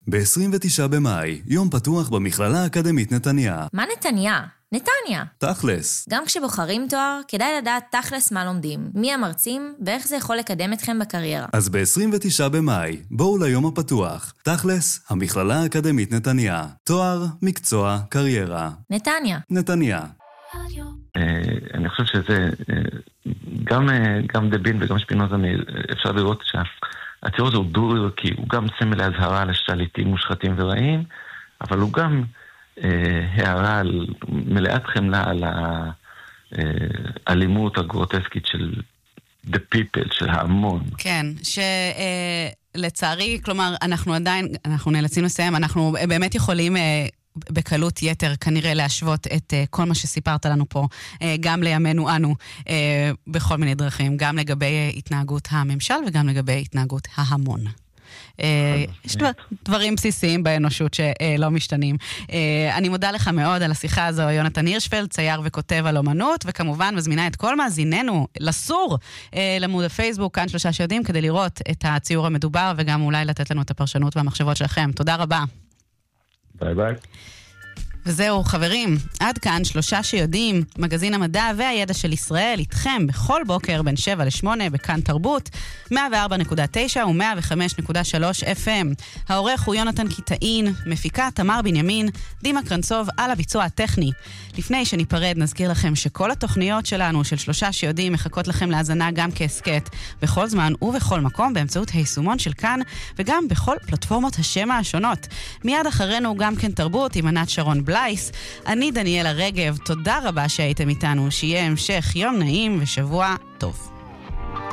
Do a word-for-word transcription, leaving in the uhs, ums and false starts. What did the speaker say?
ב-עשרים ותשעה במאי, יום פתוח במכללה האקדמית נתניה. מה נתניה? נתניה. תכלס. גם כשבוחרים תואר, כדאי לדעת תכלס מה לומדים, מי המרצים ואיך זה יכול לקדם אתכם בקריירה. אז ב-עשרים ותשעה במאי, בואו ליום הפתוח. תכלס, המכללה האקדמית נתניה. תואר, מקצוע, קריירה. נתניה. נתניה. אני חושב שזה, גם, גם דבין וגם שפינוזה, אפשר לראות שהציור הזה הוא דו-ערכי, הוא גם סמל להזהרה לשליטים מושחתים ורעים, אבל הוא גם הערה על מלאת חמלה על האלימות הגרוטסקית של the people, של ההמון. כן, שלצערי, כלומר, אנחנו עדיין, אנחנו נאלצים לסיים, אנחנו באמת יכולים בקלות יתר כנראה להשוות את uh, כל מה שסיפרת לנו פה, uh, גם לימינו אנו, uh, בכל מיני דרכים, גם לגבי uh, התנהגות הממשל וגם לגבי התנהגות ההמון. Uh, יש דבר, דברים בסיסיים באנושות שלא uh, משתנים. Uh, אני מודה לך מאוד על השיחה הזו, יונתן הירשפלד, צייר וכותב על אומנות, וכמובן מזמינה את כל מאזיננו לסור uh, לעמוד הפייסבוק, כאן שלושה שיודעים, כדי לראות את הציור המדובר, וגם אולי לתת לנו את הפרשנות והמחשבות שלכם. תודה רבה. ביי ביי. וזהו חברים, עד כאן שלושה שיודעים, מגזין המדע והידע של ישראל, איתכם בכל בוקר בין שבע לשמונה בכאן תרבות, מאה וארבע נקודה תשע ו-מאה וחמש נקודה שלוש אף אם. העורך הוא יונתן קיטאין, מפיקה תמר בנימין, דימה קרנצוב על הביצוע הטכני. לפני שניפרד נזכיר לכם שכל התוכניות שלנו של שלושה שיודעים מחכות לכם להזנה גם כעסקט, בכל זמן ובכל מקום באמצעות היישומון של כאן, וגם בכל פלטפורמות השמע השונות. מיד אחרינו גם כן תרבות עם ענת שרון בלייס. אני דניאלה רגב, תודה רבה שהייתם איתנו, שיהיה המשך יום נעים ושבוע טוב.